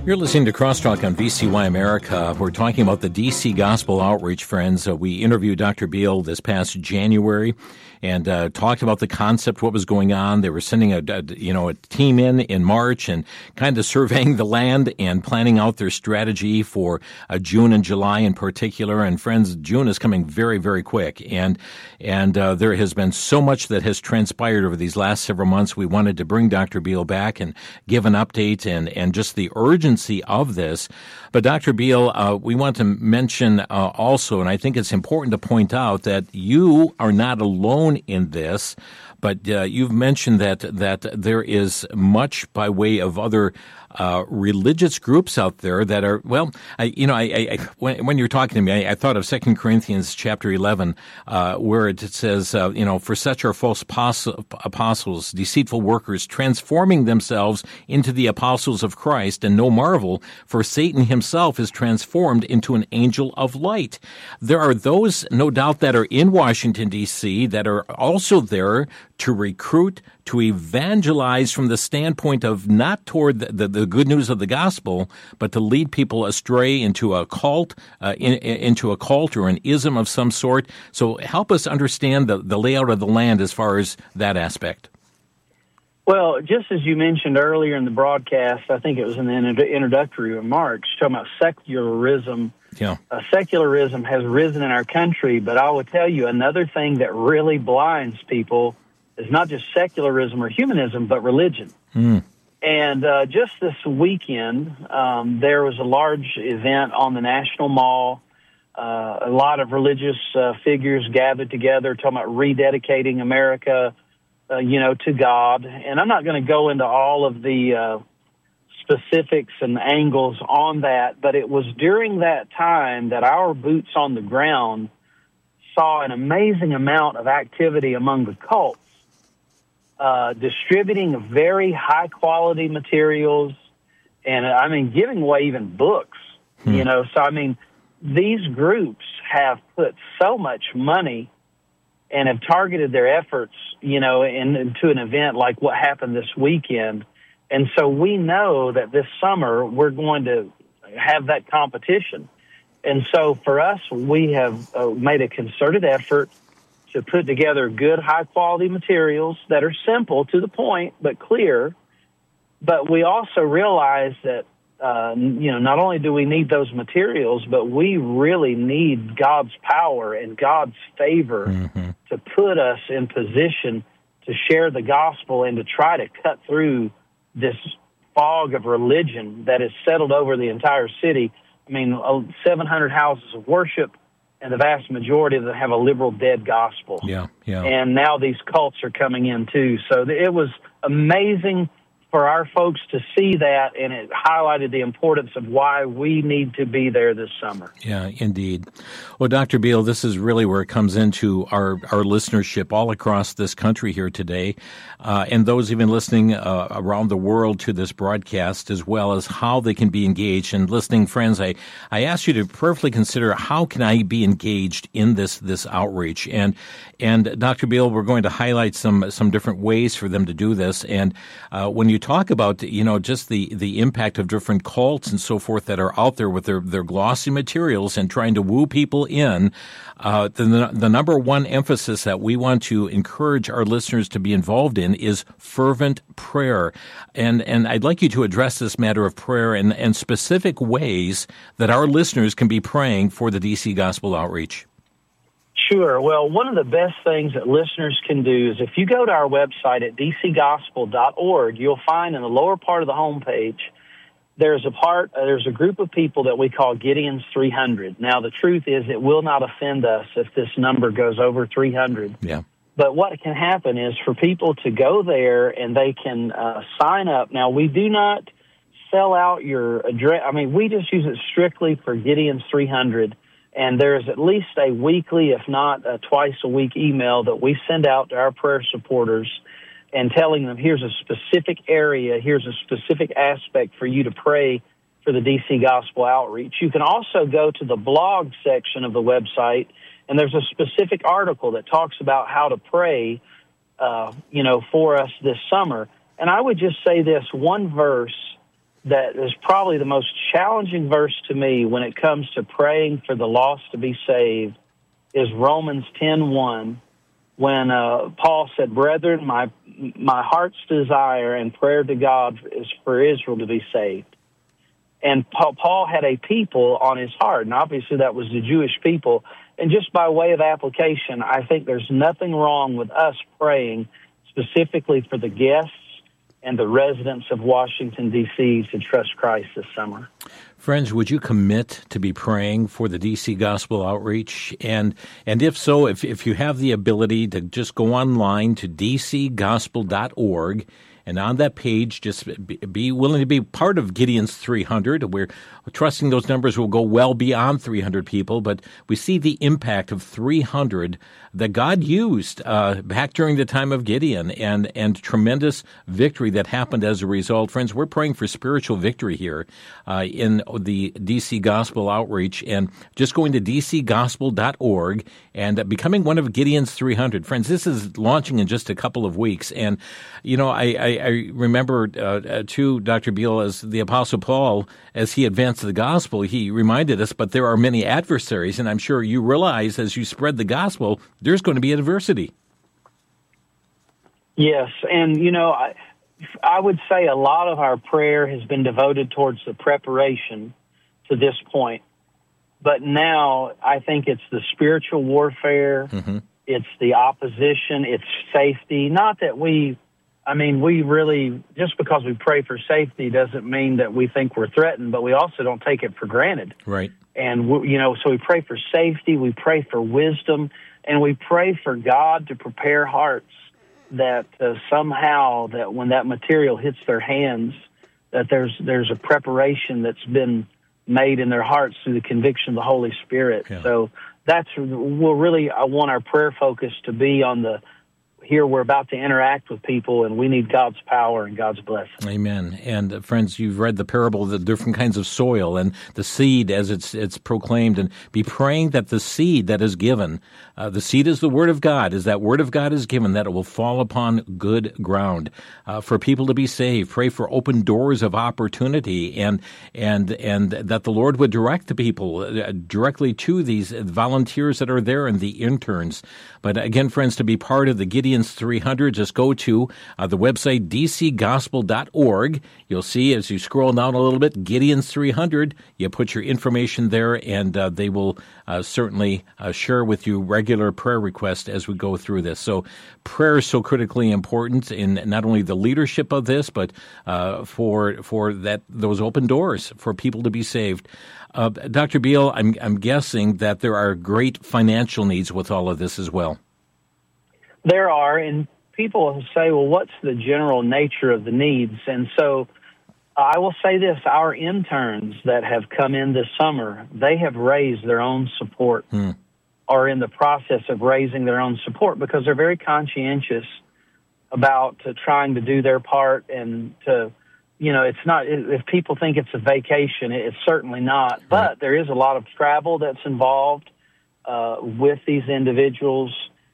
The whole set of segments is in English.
You're listening to Crosstalk on VCY America. We're talking about the DC Gospel Outreach, friends. We interviewed Dr. Beal this past January and talked about the concept, what was going on. They were sending a team in March and kind of surveying the land and planning out their strategy for June and July in particular. And friends, June is coming very, very quick. And there has been so much that has transpired over these last several months. We wanted to bring Dr. Beal back and give an update and just the urgency of this. But Dr. Beal, we want to mention also, and I think it's important to point out that you are not alone in this, but you've mentioned that there is much by way of other religious groups out there that are, well, when you're talking to me, I thought of 2 Corinthians chapter 11, where it says, for such are false apostles, deceitful workers, transforming themselves into the apostles of Christ, and no marvel, for Satan himself is transformed into an angel of light. There are those, no doubt, that are in Washington, D.C., that are also there to recruit, to evangelize from the standpoint of not toward the good news of the gospel, but to lead people astray into a cult, into a cult or an ism of some sort. So help us understand the layout of the land as far as that aspect. Well, just as you mentioned earlier in the broadcast, I think it was in the introductory remarks, talking about secularism. Yeah. Secularism has risen in our country, but I will tell you another thing that really blinds people is not just secularism or humanism, but religion. And just this weekend, there was a large event on the National Mall. A lot of religious figures gathered together talking about rededicating America, to God. And I'm not going to go into all of the specifics and angles on that, but it was during that time that our boots on the ground saw an amazing amount of activity among the cults. Distributing very high-quality materials and, giving away even books, So, these groups have put so much money and have targeted their efforts, into an event like what happened this weekend. And so we know that this summer we're going to have that competition. And so for us, we have made a concerted effort to put together good, high-quality materials that are simple, to the point, but clear. But we also realize that, not only do we need those materials, but we really need God's power and God's favor to put us in position to share the gospel and to try to cut through this fog of religion that has settled over the entire city. 700 houses of worship, and the vast majority of them have a liberal dead gospel. Yeah. And now these cults are coming in too. So it was amazing for our folks to see that, and it highlighted the importance of why we need to be there this summer. Yeah, indeed. Well, Dr. Beal, this is really where it comes into our listenership all across this country here today, and those even listening around the world to this broadcast, as well as how they can be engaged. And listening friends, I ask you to prayerfully consider, how can I be engaged in this outreach? And Dr. Beal, we're going to highlight some different ways for them to do this. And when you talk about, just the impact of different cults and so forth that are out there with their glossy materials and trying to woo people in, the number one emphasis that we want to encourage our listeners to be involved in is fervent prayer. And I'd like you to address this matter of prayer and specific ways that our listeners can be praying for the DC Gospel Outreach. Sure. Well, one of the best things that listeners can do is if you go to our website at dcgospel.org, you'll find in the lower part of the homepage, there's a group of people that we call Gideon's 300. Now, the truth is it will not offend us if this number goes over 300. Yeah. But what can happen is for people to go there and they can sign up. Now, we do not sell out your address. We just use it strictly for Gideon's 300. And there's at least a weekly, if not a twice-a-week email that we send out to our prayer supporters and telling them, here's a specific area, here's a specific aspect for you to pray for the DC Gospel Outreach. You can also go to the blog section of the website, and there's a specific article that talks about how to pray, for us this summer. And I would just say this one verse that is probably the most challenging verse to me when it comes to praying for the lost to be saved is Romans 10:1, when Paul said, "Brethren, my heart's desire and prayer to God is for Israel to be saved." And Paul had a people on his heart, and obviously that was the Jewish people. And just by way of application, I think there's nothing wrong with us praying specifically for the guests and the residents of Washington, D.C. to trust Christ this summer. Friends, would you commit to be praying for the D.C. Gospel Outreach? And if so, if you have the ability to just go online to dcgospel.org, and on that page, just be willing to be part of Gideon's 300. We're trusting those numbers will go well beyond 300 people, but we see the impact of 300 that God used back during the time of Gideon, and tremendous victory that happened as a result. Friends, we're praying for spiritual victory here in the DC Gospel Outreach, and just going to dcgospel.org and becoming one of Gideon's 300. Friends, this is launching in just a couple of weeks, and I remember, too, Dr. Beal, as the Apostle Paul, as he advanced the gospel, he reminded us, but there are many adversaries, and I'm sure you realize as you spread the gospel, there's going to be adversity. Yes, and, I would say a lot of our prayer has been devoted towards the preparation to this point. But now I think it's the spiritual warfare, it's the opposition, it's safety. Not that we really, just because we pray for safety doesn't mean that we think we're threatened, but we also don't take it for granted. Right. And, so we pray for safety, we pray for wisdom, and we pray for God to prepare hearts that somehow that when that material hits their hands, that there's a preparation that's been made in their hearts through the conviction of the Holy Spirit. Yeah. So I want our prayer focus to be on here we're about to interact with people, and we need God's power and God's blessing. Amen. And friends, you've read the parable of the different kinds of soil and the seed as it's proclaimed, and be praying that the seed that is given, the seed is the Word of God, as that Word of God is given, that it will fall upon good ground for people to be saved. Pray for open doors of opportunity, and that the Lord would direct the people directly to these volunteers that are there and the interns. But again, friends, to be part of the Gideon's 300, just go to the website dcgospel.org. You'll see as you scroll down a little bit, Gideon's 300. You put your information there, and they will certainly share with you regular prayer requests as we go through this. So prayer is so critically important in not only the leadership of this, but for those open doors for people to be saved. Dr. Beal, I'm guessing that there are great financial needs with all of this as well. There are, and people say, well, what's the general nature of the needs? And so I will say this, our interns that have come in this summer, they have raised their own support or in the process of raising their own support because they're very conscientious about trying to do their part and to, it's not, if people think it's a vacation, it's certainly not. But there is a lot of travel that's involved with these individuals.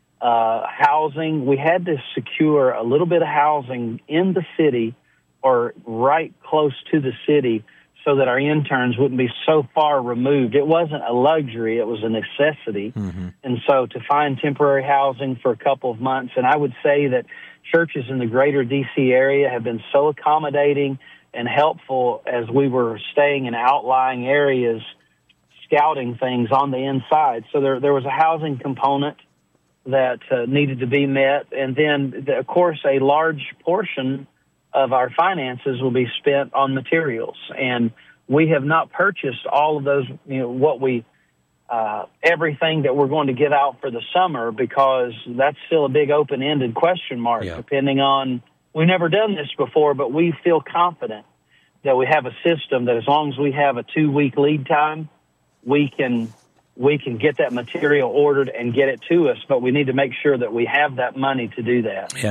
Housing, we had to secure a little bit of housing in the city or right close to the city so that our interns wouldn't be so far removed. It wasn't a luxury, it was a necessity. And so to find temporary housing for a couple of months, and I would say that churches in the greater D.C. area have been so accommodating and helpful as we were staying in outlying areas, scouting things on the inside. So there was a housing component that needed to be met. And then, of course, a large portion of our finances will be spent on materials. And we have not purchased all of those, everything that we're going to give out for the summer because that's still a big open-ended question mark, depending on, we've never done this before, but we feel confident that we have a system that as long as we have a 2-week lead time, we can get that material ordered and get it to us, but we need to make sure that we have that money to do that. Yeah.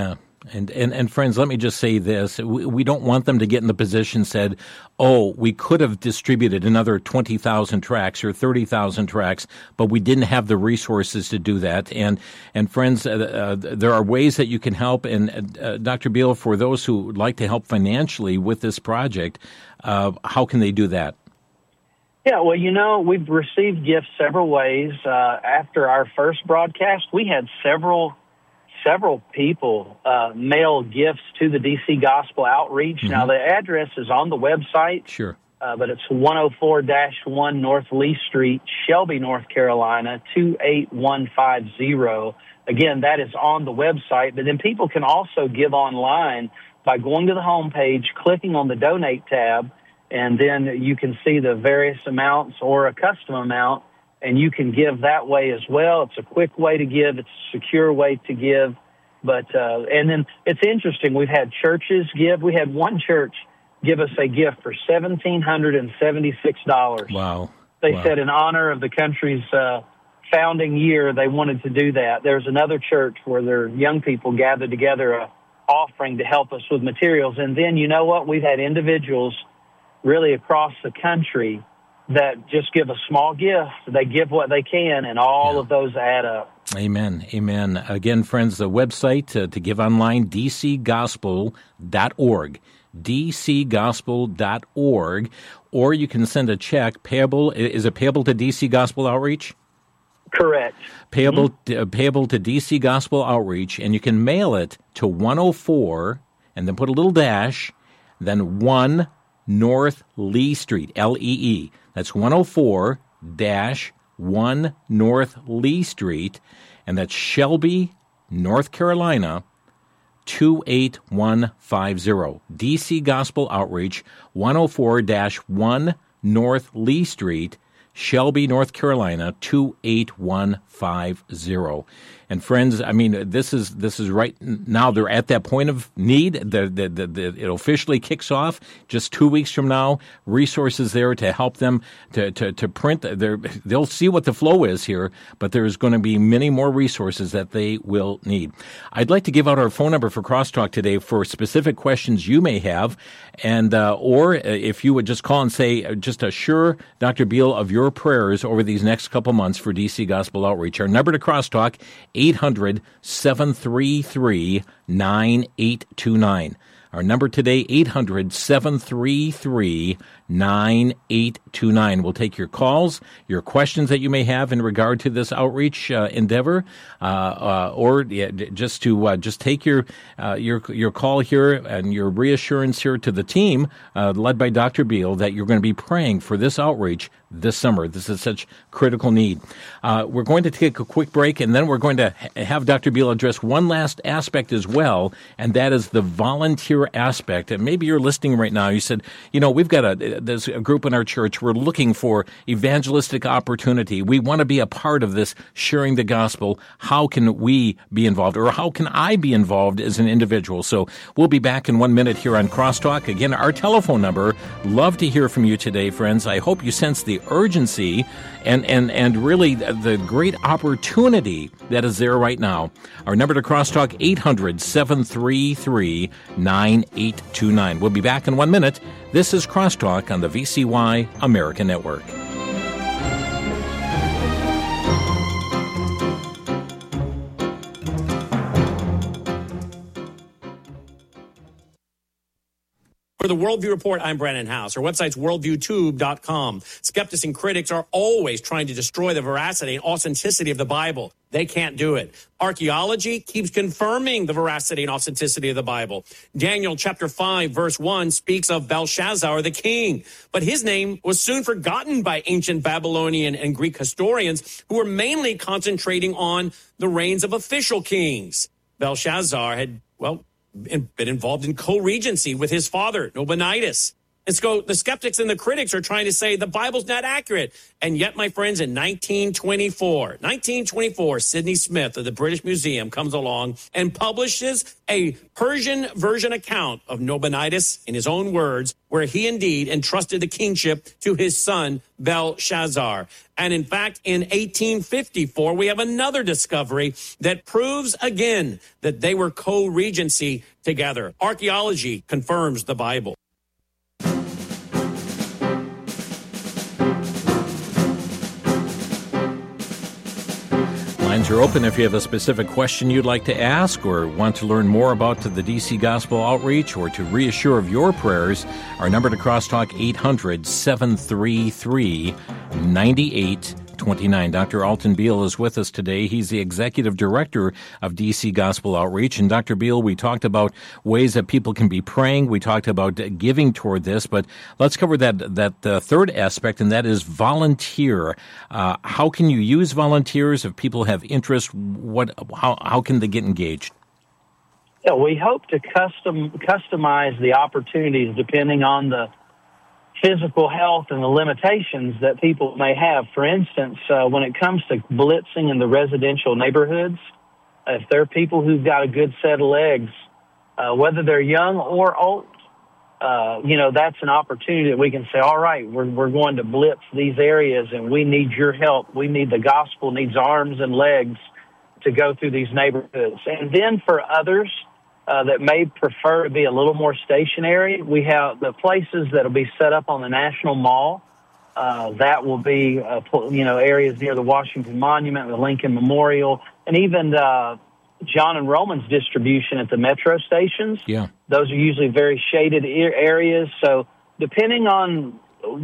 And friends, let me just say this. We don't want them to get in the position said, oh, we could have distributed another 20,000 tracts or 30,000 tracts, but we didn't have the resources to do that. And friends, there are ways that you can help. And Dr. Beal, for those who would like to help financially with this project, how can they do that? Yeah, well, we've received gifts several ways. After our first broadcast, we had several people mail gifts to the DC Gospel Outreach. Mm-hmm. Now, the address is on the website. Sure. But it's 104-1 North Lee Street, Shelby, North Carolina, 28150. Again, that is on the website. But then people can also give online by going to the homepage, clicking on the Donate tab, and then you can see the various amounts or a custom amount, and you can give that way as well. It's a quick way to give. It's a secure way to give. But and then it's interesting. We've had churches give. We had one church give us a gift for $1,776. Wow. They said in honor of the country's founding year, they wanted to do that. There's another church where their young people gathered together a offering to help us with materials. And then, you know what? We've had individuals really across the country that just give a small gift. They give what they can, and all of those add up. Amen. Amen. Again, friends, the website to give online, dcgospel.org, dcgospel.org, or you can send a check payable. Is it payable to DC Gospel Outreach? Correct. Payable to DC Gospel Outreach, and you can mail it to 104, and then put a little dash, then 1 North Lee Street, Lee. That's 104-1 North Lee Street, and that's Shelby, North Carolina, 28150. DC Gospel Outreach, 104-1 North Lee Street, Shelby, North Carolina, 28150. And friends, I mean, this is right now. They're at that point of need. It officially kicks off just 2 weeks from now. Resources there to help them to print. They'll see what the flow is here, but there's going to be many more resources that they will need. I'd like to give out our phone number for Crosstalk today for specific questions you may have, and or if you would just call and say, just assure Dr. Beal of your prayers over these next couple months for DC Gospel Outreach. Our number to Crosstalk, 800-733-9829. Our number today, 800-733-9829. We'll take your calls, your questions that you may have in regard to this outreach endeavor, or just take your call here and your reassurance here to the team led by Dr. Beal that you're going to be praying for this outreach this summer. This is such critical need. We're going to take a quick break, and then we're going to have Dr. Beal address one last aspect as well, and that is the volunteer aspect. And maybe you're listening right now. You said, we've got there's a group in our church. We're looking for evangelistic opportunity. We want to be a part of this, sharing the gospel. How can we be involved, or how can I be involved as an individual? So we'll be back in 1 minute here on Crosstalk. Again, our telephone number. Love to hear from you today, friends. I hope you sense the urgency and really the great opportunity that is there right now. Our number to Crosstalk, 800-733-9829. We'll be back in 1 minute. This is Crosstalk on the VCY American Network. For the Worldview Report, I'm Brennan House. Our website's worldviewtube.com. Skeptics and critics are always trying to destroy the veracity and authenticity of the Bible. They can't do it. Archaeology keeps confirming the veracity and authenticity of the Bible. Daniel chapter 5, verse 1 speaks of Belshazzar, the king. But his name was soon forgotten by ancient Babylonian and Greek historians who were mainly concentrating on the reigns of official kings. Belshazzar had, been involved in co-regency with his father, Nabonidus. And so the skeptics and the critics are trying to say the Bible's not accurate. And yet, my friends, in 1924, Sidney Smith of the British Museum comes along and publishes a Persian version account of Nabonidus, in his own words, where he indeed entrusted the kingship to his son, Belshazzar. And in fact, in 1854, we have another discovery that proves again that they were co-regency together. Archaeology confirms the Bible. Lines are open if you have a specific question you'd like to ask or want to learn more about the DC Gospel Outreach or to reassure of your prayers. Our number to crosstalk, 800-733-9829. Dr. Alton Beal is with us today. He's the executive director of DC Gospel Outreach. And Dr. Beal, we talked about ways that people can be praying. We talked about giving toward this, but let's cover that third aspect, and that is volunteer. How can you use volunteers if people have interest? How can they get engaged? Yeah, we hope to customize the opportunities depending on the physical health and the limitations that people may have. For instance, when it comes to blitzing in the residential neighborhoods, if there are people who've got a good set of legs, whether they're young or old, that's an opportunity that we can say, all right, we're going to blitz these areas and we need your help. The gospel needs arms and legs to go through these neighborhoods. And then for others that may prefer to be a little more stationary, we have the places that will be set up on the National Mall. That will be, areas near the Washington Monument, the Lincoln Memorial, and even John and Roman's distribution at the metro stations. Yeah. Those are usually very shaded areas. So depending on,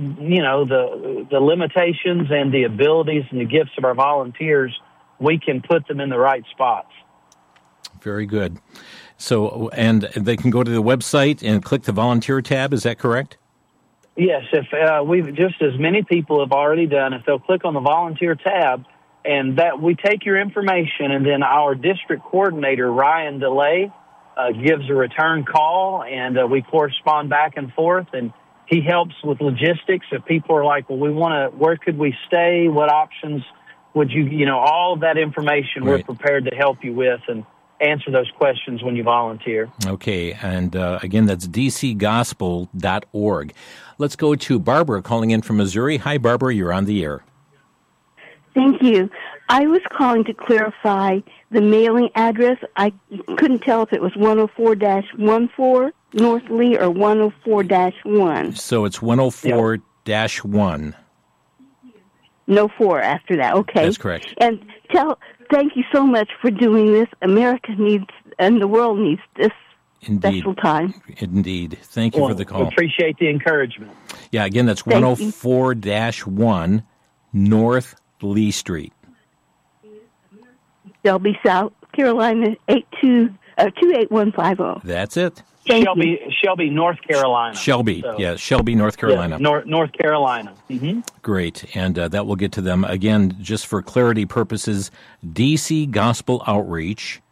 the limitations and the abilities and the gifts of our volunteers, we can put them in the right spots. Very good. So, and they can go to the website and click the volunteer tab. Is that correct? Yes. If we've just as many people have already done, if they'll click on the volunteer tab, and that we take your information, and then our district coordinator Ryan DeLay gives a return call, and we correspond back and forth, and he helps with logistics. If people are like, well, where could we stay? What options would all of that information Right. We're prepared to help you with and answer those questions when you volunteer. Okay, and again, that's dcgospel.org. Let's go to Barbara calling in from Missouri. Hi, Barbara, you're on the air. Thank you. I was calling to clarify the mailing address. I couldn't tell if it was 104-14 North Lee or 104-1. So it's 104-1. No 4 after that. Okay. That's correct. And thank you so much for doing this. America needs, and the world needs this Indeed. special time. Indeed. Thank you for the call. We appreciate the encouragement. Yeah, again, that's 104-1 North Lee Street. Shelby, South Carolina, 28150. That's it. Shelby, North Carolina. Shelby, So, Shelby, North Carolina. Yeah, North Carolina. Mm-hmm. Great, and that will get to them. Again, just for clarity purposes, DC Gospel Outreach,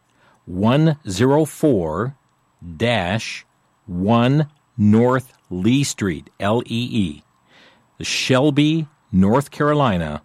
104-1 North Lee Street, Lee, Shelby, North Carolina,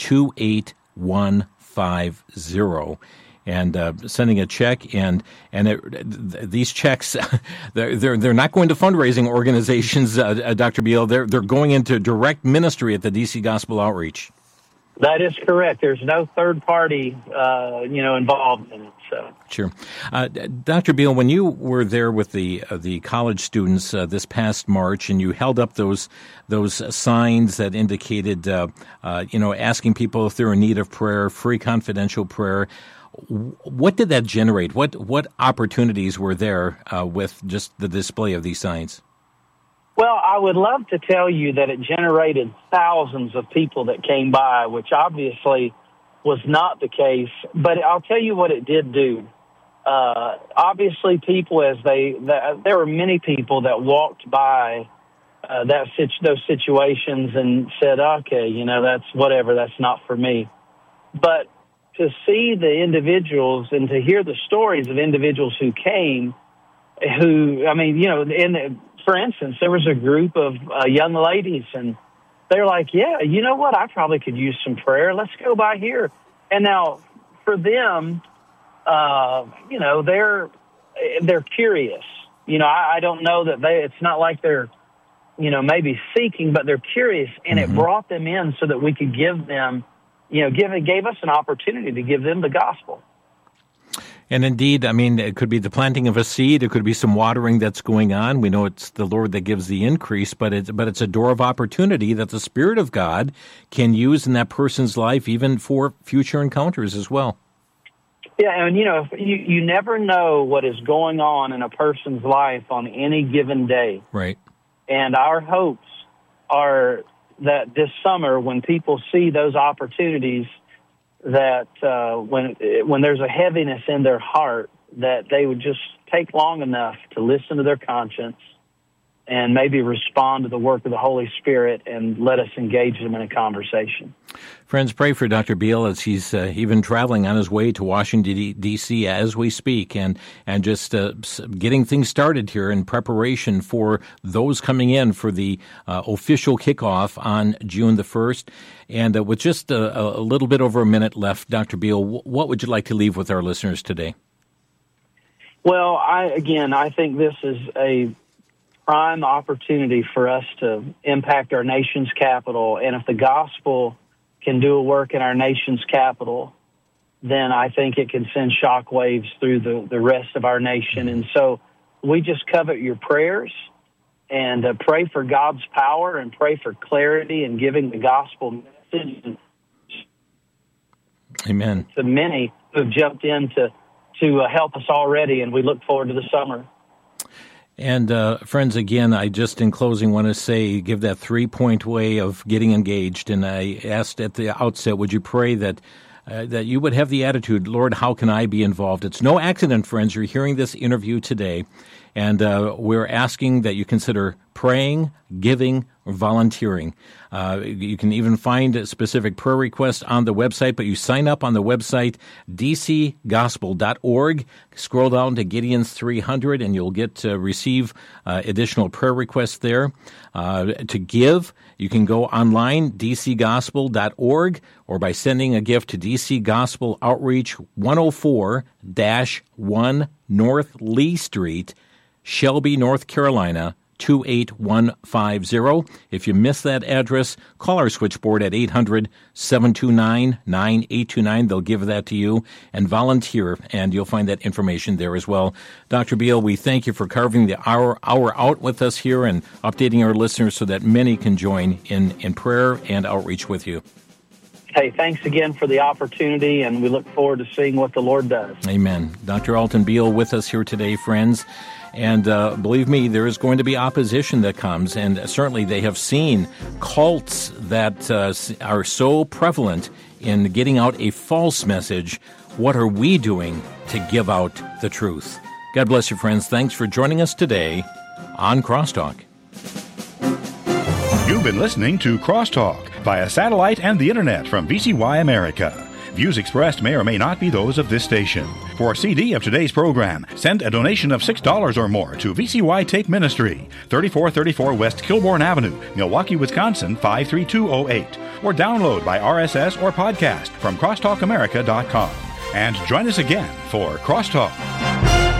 28150. And sending a check, and these checks, they're not going to fundraising organizations, Dr. Beal. They're going into direct ministry at the DC Gospel Outreach. That is correct. There's no third party, involved in it. So sure, Dr. Beal, when you were there with the college students this past March, and you held up those signs that indicated, asking people if they're in need of prayer, free confidential prayer. What did that generate? What opportunities were there with just the display of these signs? Well, I would love to tell you that it generated thousands of people that came by, which obviously was not the case. But I'll tell you what it did do. Obviously, people, there were many people that walked by those situations and said, okay, that's whatever, that's not for me. But to see the individuals and to hear the stories of individuals who came, for instance, there was a group of young ladies, and they're like, yeah, you know what? I probably could use some prayer. Let's go by here. And now for them, you know, they're curious. You know, I don't know that it's not like they're, you know, maybe seeking, but they're curious. And it brought them in so that we could give them, you know, gave us an opportunity to give them the gospel. And indeed, I mean, it could be the planting of a seed. It could be some watering that's going on. We know it's the Lord that gives the increase, but it's a door of opportunity that the Spirit of God can use in that person's life, even for future encounters as well. Yeah, and, you know, you never know what is going on in a person's life on any given day. Right. And our hopes are that this summer, when people see those opportunities, that when there's a heaviness in their heart, that they would just take long enough to listen to their conscience and maybe respond to the work of the Holy Spirit and let us engage them in a conversation. Friends, pray for Dr. Beal as he's even traveling on his way to Washington, D.C. as we speak, and just getting things started here in preparation for those coming in for the official kickoff on June the 1st. And with just a little bit over a minute left, Dr. Beal, what would you like to leave with our listeners today? Well, I think this is a prime opportunity for us to impact our nation's capital. And if the gospel can do a work in our nation's capital, then I think it can send shockwaves through the rest of our nation. And so we just covet your prayers and pray for God's power and pray for clarity in giving the gospel message. Amen. To many who've jumped in to help us already, and we look forward to the summer. And friends, again, I just in closing want to say, give that 3-point way of getting engaged. And I asked at the outset, would you pray that you would have the attitude, Lord, how can I be involved? It's no accident, friends. You're hearing this interview today, and we're asking that you consider praying, giving, or volunteering. You can even find specific prayer requests on the website, but you sign up on the website, dcgospel.org. Scroll down to Gideon's 300, and you'll get to receive additional prayer requests there. To give, you can go online, dcgospel.org, or by sending a gift to DC Gospel Outreach 104-1 North Lee Street, Shelby, North Carolina, 28150. If you miss that address, call our switchboard at 800-729-9829. They'll give that to you, and volunteer, and you'll find that information there as well. Dr. Beal, we thank you for carving the hour out with us here and updating our listeners so that many can join in prayer and outreach with you. Hey, thanks again for the opportunity, and we look forward to seeing what the Lord does. Amen. Dr. Alton Beal with us here today, friends. And believe me, there is going to be opposition that comes, and certainly they have seen cults that are so prevalent in getting out a false message. What are we doing to give out the truth? God bless you, friends. Thanks for joining us today on Crosstalk. You've been listening to Crosstalk via satellite and the internet from VCY America. Views expressed may or may not be those of this station. For a CD of today's program, send a donation of $6 or more to VCY Tape Ministry, 3434 West Kilbourne Avenue, Milwaukee, Wisconsin, 53208. Or download by RSS or podcast from crosstalkamerica.com. And join us again for Crosstalk.